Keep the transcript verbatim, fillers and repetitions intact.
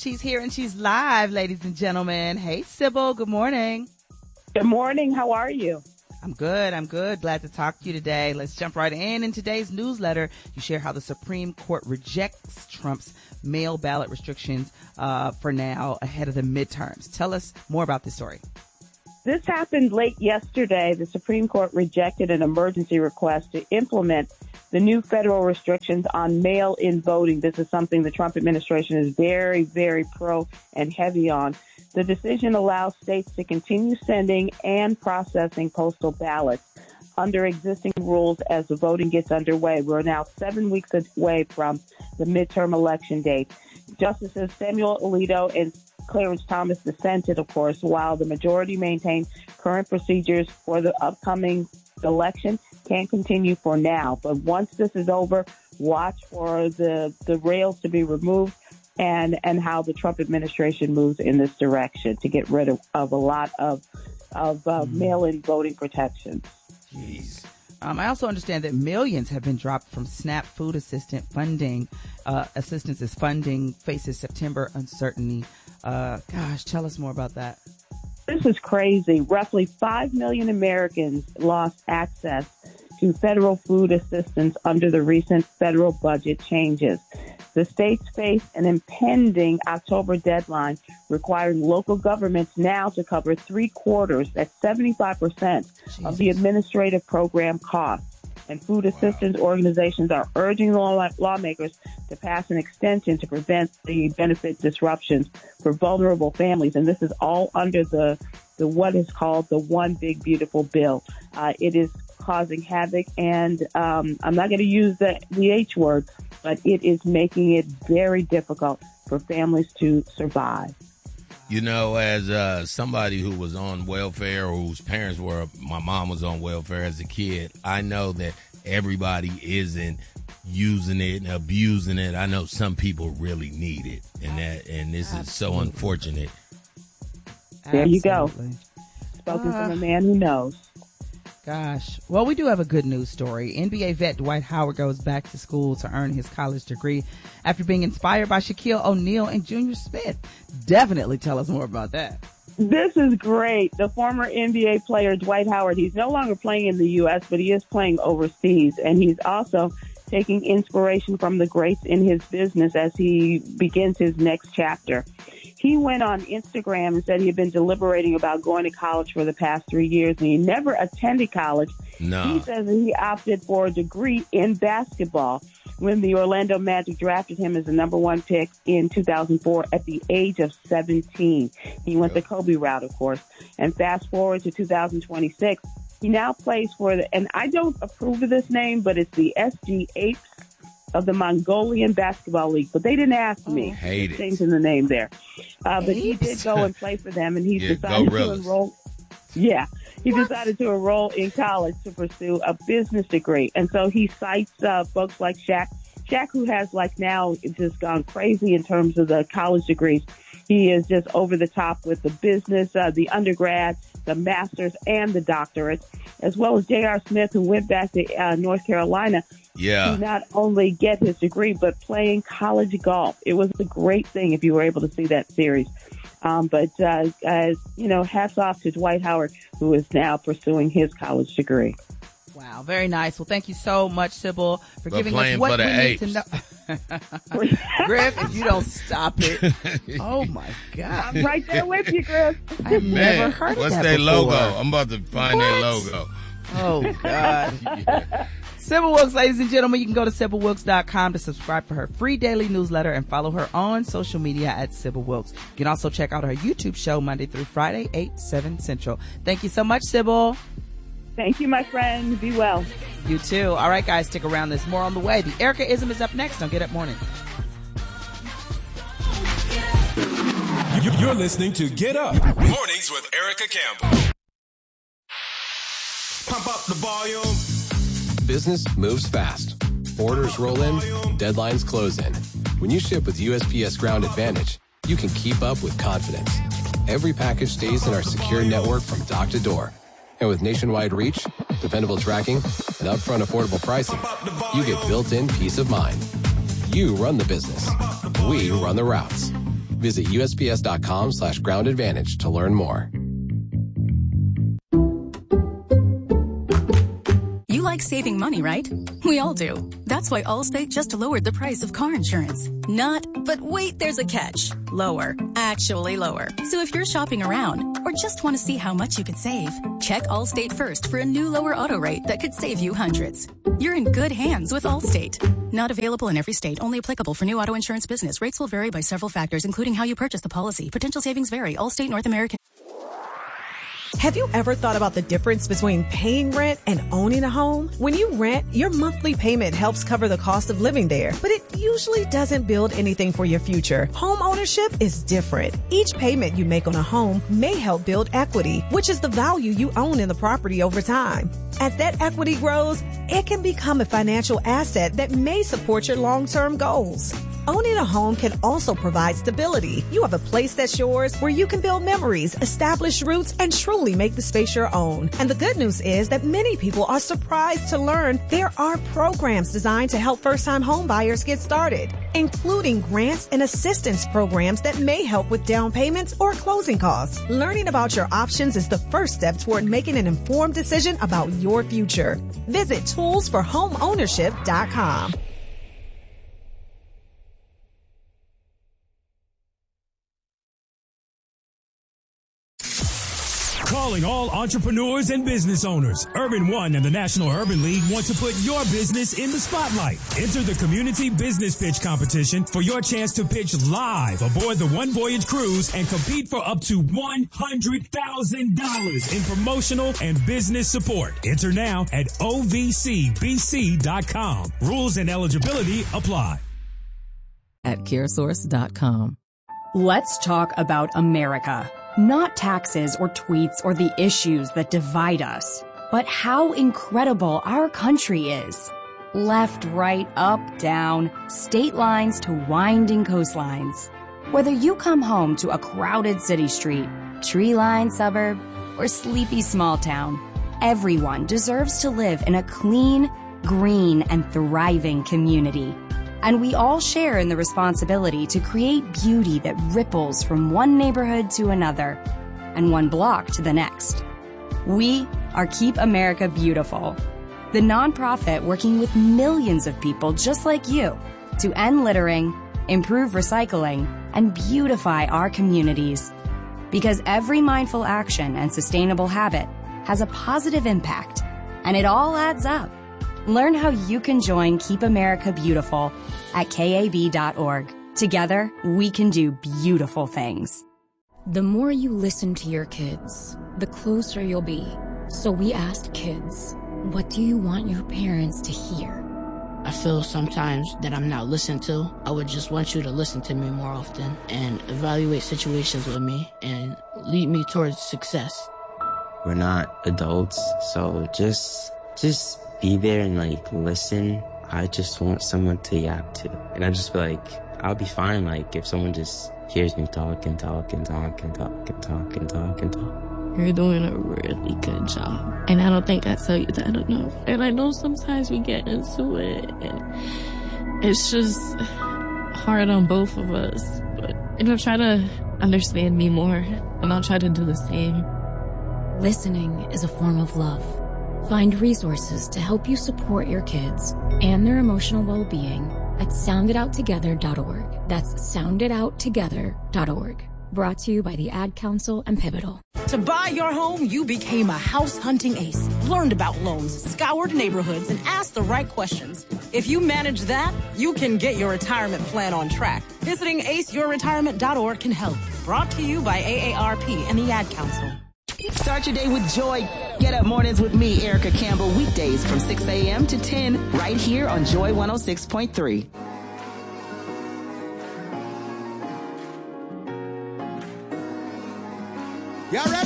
She's here and she's live, ladies and gentlemen. Hey, Sybil. Good morning. Good morning. How are you? I'm good. I'm good. Glad to talk to you today. Let's jump right in. In today's newsletter, you share how the Supreme Court rejects Trump's mail ballot restrictions uh, for now ahead of the midterms. Tell us more about this story. This happened late yesterday. The Supreme Court rejected an emergency request to implement the new federal restrictions on mail-in voting. This is something the Trump administration is very, very pro and heavy on. The decision allows states to continue sending and processing postal ballots under existing rules as the voting gets underway. We're now seven weeks away from the midterm election date. Justices Samuel Alito and Clarence Thomas dissented, of course, while the majority maintained current procedures for the upcoming election can continue for now. But once this is over, watch for the, the rails to be removed and, and how the Trump administration moves in this direction to get rid of, of a lot of, of uh, mm. mail-in voting protections. Jeez. Um, I also understand that millions have been dropped from SNAP food assistant funding. Uh, assistance as funding faces September uncertainty. Uh, gosh, tell us more about that. This is crazy. Roughly five million Americans lost access to federal food assistance under the recent federal budget changes. The states face an impending October deadline requiring local governments now to cover three quarters, that's seventy-five percent of the administrative program costs. And food assistance wow. organizations are urging law- lawmakers to pass an extension to prevent the benefit disruptions for vulnerable families. And this is all under the, the what is called the One Big Beautiful Bill. Uh, it is causing havoc, and um, I'm not going to use the, the H word, but it is making it very difficult for families to survive. You know, as uh, somebody who was on welfare or whose parents were, my mom was on welfare as a kid, I know that everybody isn't using it and abusing it. I know some people really need it, and that, and this Absolutely. is so unfortunate. There you go. Spoken uh, from a man who knows. Gosh. Well, we do have a good news story. N B A vet Dwight Howard goes back to school to earn his college degree after being inspired by Shaquille O'Neal and Junior Smith. Definitely tell us more about that. This is great. The former N B A player Dwight Howard, he's no longer playing in the U S, but he is playing overseas. And he's also taking inspiration from the greats in his business as he begins his next chapter. He went on Instagram and said he had been deliberating about going to college for the past three years, and he never attended college. No. He says that he opted for a degree in basketball when the Orlando Magic drafted him as the number one pick in two thousand four at the age of seventeen. He went the Kobe route, of course. And fast forward to two thousand twenty-six, he now plays for the, and I don't approve of this name, but it's the S G Apes of the Mongolian Basketball League, but they didn't ask me. Oh, hate it. Changing the name there. Uh, but he did go and play for them, and he yeah, decided to enroll. Yeah, he what? decided to enroll in college to pursue a business degree. And so he cites uh, folks like Shaq. Shaq, who has like now just gone crazy in terms of the college degrees. He is just over the top with the business, uh, the undergrad, the master's, and the doctorate, as well as J R. Smith, who went back to uh, North Carolina yeah. to not only get his degree, but playing college golf. It was a great thing if you were able to see that series. Um, but, uh, uh, you know, hats off to Dwight Howard, who is now pursuing his college degree. Wow, very nice. Well, thank you so much, Sybil, for but giving us what we apes. need to know. Griff, if you don't stop it. Oh, my God. I'm right there with you, Griff. I've Man, never heard what's of that their before. logo? I'm about to find what? their logo. Oh, God. yeah. Sybil Wilkes, ladies and gentlemen, you can go to Sybil Wilkes dot com to subscribe for her free daily newsletter and follow her on social media at Sybil Wilkes. You can also check out her YouTube show Monday through Friday, eight, seven Central. Thank you so much, Sybil. Thank you, my friend. Be well. You too. All right, guys, stick around. There's more on the way. The Erica-ism is up next on Get Up Morning. You're listening to Get Up Mornings with Erica Campbell. Pump up the volume. Business moves fast. Orders roll in, deadlines close in. When you ship with U S P S Ground Advantage, you can keep up with confidence. Every package stays in our secure network from dock to door. And with nationwide reach, dependable tracking, and upfront affordable pricing, you get built-in peace of mind. You run the business. We run the routes. Visit usps.com slash ground advantage to learn more. You like saving money, right? We all do. That's why Allstate just lowered the price of car insurance. Not, but wait, there's a catch. Lower. Actually lower. So if you're shopping around or just want to see how much you could save, check Allstate first for a new lower auto rate that could save you hundreds. You're in good hands with Allstate. Not available in every state. Only applicable for new auto insurance business. Rates will vary by several factors, including how you purchase the policy. Potential savings vary. Allstate North American. Have you ever thought about the difference between paying rent and owning a home? When you rent, your monthly payment helps cover the cost of living there, but it usually doesn't build anything for your future. Home ownership is different. Each payment you make on a home may help build equity, which is the value you own in the property over time. As that equity grows, it can become a financial asset that may support your long-term goals. Owning a home can also provide stability. You have a place that's yours where you can build memories, establish roots, and truly make the space your own. And the good news is that many people are surprised to learn there are programs designed to help first-time home buyers get started, including grants and assistance programs that may help with down payments or closing costs. Learning about your options is the first step toward making an informed decision about your future. Visit tools for home ownership dot com. Calling all entrepreneurs and business owners. Urban One and the National Urban League want to put your business in the spotlight. Enter the Community Business Pitch Competition for your chance to pitch live aboard the One Voyage Cruise and compete for up to one hundred thousand dollars in promotional and business support. Enter now at O V C B C dot com. Rules and eligibility apply. At CareSource dot com. Let's talk about America. Not taxes or tweets or the issues that divide us, but how incredible our country is. Left, right, up, down, state lines to winding coastlines. Whether you come home to a crowded city street, tree-lined suburb, or sleepy small town, everyone deserves to live in a clean, green, and thriving community. And we all share in the responsibility to create beauty that ripples from one neighborhood to another and one block to the next. We are Keep America Beautiful, the nonprofit working with millions of people just like you to end littering, improve recycling, and beautify our communities. Because every mindful action and sustainable habit has a positive impact, and it all adds up. Learn how you can join Keep America Beautiful at K A B dot org. Together, we can do beautiful things. The more you listen to your kids, the closer you'll be. So we asked kids, what do you want your parents to hear? I feel sometimes that I'm not listened to. I would just want you to listen to me more often and evaluate situations with me and lead me towards success. We're not adults, so just, just be there and like listen. I just want someone to yap to. And I just feel like I'll be fine like if someone just hears me talk and talk and talk and talk and talk and talk and talk. You're doing a really good job. And I don't think I tell you that enough. And I know sometimes we get into it and it's just hard on both of us. But you know, try to understand me more and I'll try to do the same. Listening is a form of love. Find resources to help you support your kids and their emotional well-being at sound it out together dot org. That's sound it out together dot org. Brought to you by the Ad Council and Pivotal. To buy your home, you became a house hunting ace, learned about loans, scoured neighborhoods, and asked the right questions. If you manage that, you can get your retirement plan on track. Visiting ace your retirement dot org can help. Brought to you by A A R P and the Ad Council. Start your day with joy. Get up mornings with me, Erica Campbell, weekdays from six a.m. to ten, right here on Joy one oh six point three. Y'all ready?